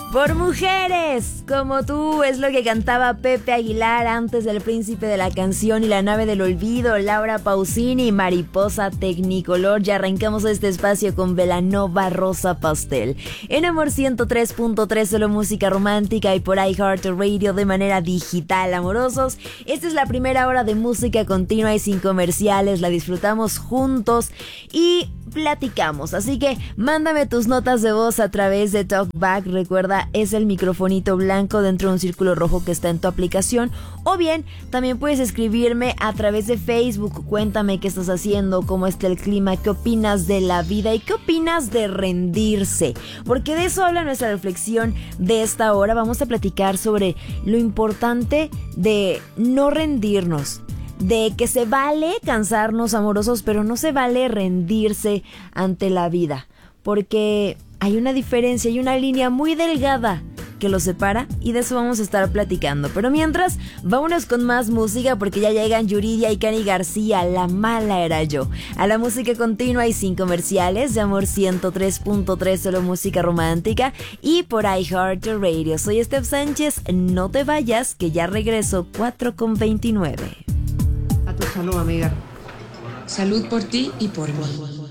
Por mujeres como tú, es lo que cantaba Pepe Aguilar antes del Príncipe de la Canción y La Nave del Olvido, Laura Pausini y Mariposa Technicolor. Ya arrancamos este espacio con Belanova Rosa Pastel. En Amor 103.3, solo música romántica, y por iHeartRadio de manera digital. Amorosos, esta es la primera hora de música continua y sin comerciales. La disfrutamos juntos y platicamos, así que mándame tus notas de voz a través de TalkBack. Recuerda, es el microfonito blanco dentro de un círculo rojo que está en tu aplicación, o bien también puedes escribirme a través de Facebook. Cuéntame qué estás haciendo, cómo está el clima, qué opinas de la vida y qué opinas de rendirse, porque de eso habla nuestra reflexión de esta hora. Vamos a platicar sobre lo importante de no rendirnos, de que se vale cansarnos, amorosos, pero no se vale rendirse ante la vida, porque hay una diferencia, hay una línea muy delgada que los separa, y de eso vamos a estar platicando. Pero mientras, vámonos con más música, porque ya llegan Yuridia y Cani García, La Mala Era Yo, a la música continua y sin comerciales de Amor 103.3, solo música romántica, y por iHeartRadio. Soy Steph Sánchez, no te vayas, que ya regreso. 4:29. A tu salud, amiga. Salud por ti y por mí.